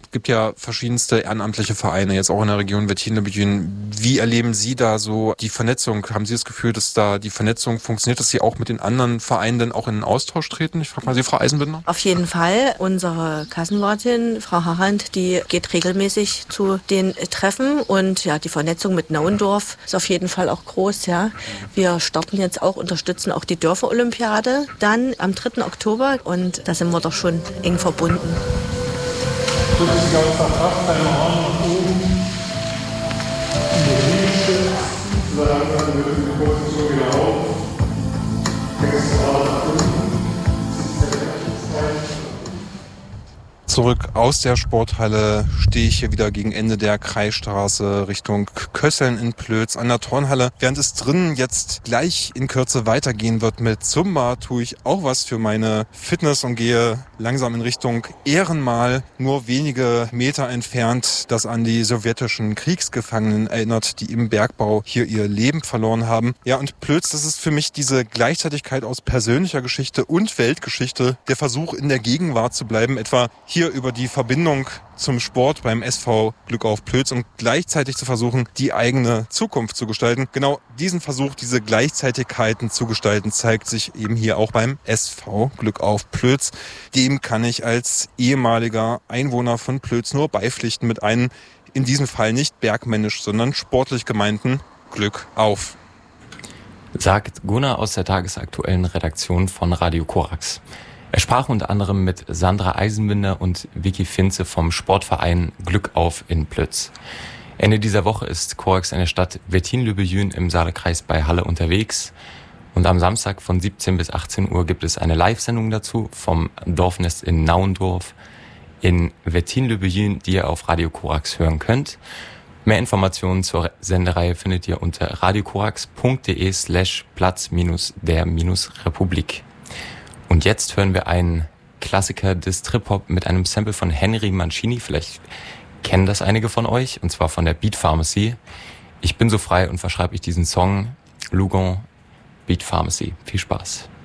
gibt ja verschiedenste ehrenamtliche Vereine, jetzt auch in der Region Wettin-le-Bethune. Wie erleben Sie da so die Vernetzung? Haben Sie das Gefühl, dass da die Vernetzung funktioniert, dass Sie auch mit den anderen Vereinen dann auch in den Austausch treten? Ich frage mal Sie, Frau Eisenbinder. Auf jeden Fall. Unsere Kassenwartin, Frau Harrand, die geht regelmäßig zu den Treffen und ja, die Vernetzung mit Nauendorf ist auf jeden Fall auch groß. Ja. Wir starten jetzt auch, unterstützen auch die Dörferolympiade dann am 3. Oktober und da sind wir doch schon eng verbunden. Drücken Sie aus der Kraft deine Arme nach oben. In der Linie so langsam mit dem kurzen Zug wieder auf. Fängst du Arme nach unten. Zurück aus der Sporthalle stehe ich hier wieder gegen Ende der Kreisstraße Richtung Kösseln in Plötz an der Turnhalle. Während es drinnen jetzt gleich in Kürze weitergehen wird mit Zumba, tue ich auch was für meine Fitness und gehe langsam in Richtung Ehrenmal, nur wenige Meter entfernt, das an die sowjetischen Kriegsgefangenen erinnert, die im Bergbau hier ihr Leben verloren haben. Ja, und Plötz, das ist für mich diese Gleichzeitigkeit aus persönlicher Geschichte und Weltgeschichte, der Versuch in der Gegenwart zu bleiben, etwa hier über die Verbindung zum Sport beim SV Glückauf Plötz und gleichzeitig zu versuchen, die eigene Zukunft zu gestalten. Genau diesen Versuch, diese Gleichzeitigkeiten zu gestalten, zeigt sich eben hier auch beim SV Glückauf Plötz. Dem kann ich als ehemaliger Einwohner von Plötz nur beipflichten mit einem, in diesem Fall nicht bergmännisch, sondern sportlich gemeinten Glück auf. Sagt Gunnar aus der tagesaktuellen Redaktion von Radio Korax. Er sprach unter anderem mit Sandra Eisenbinder und Vicky Finze vom Sportverein Glück auf in Plötz. Ende dieser Woche ist Korax in der Stadt Wettin-le-Bethune im Saale-Kreis bei Halle unterwegs. Und am Samstag von 17 bis 18 Uhr gibt es eine Live-Sendung dazu vom Dorfnest in Nauendorf in Wettin-le-Bethune, die ihr auf Radio Korax hören könnt. Mehr Informationen zur Sendereihe findet ihr unter radiokorax.de/Platz-der-Republik. Und jetzt hören wir einen Klassiker des Trip-Hop mit einem Sample von Henry Mancini. Vielleicht kennen das einige von euch, und zwar von der Beat Pharmacy. Ich bin so frei und verschreibe ich diesen Song Lugon Beat Pharmacy. Viel Spaß.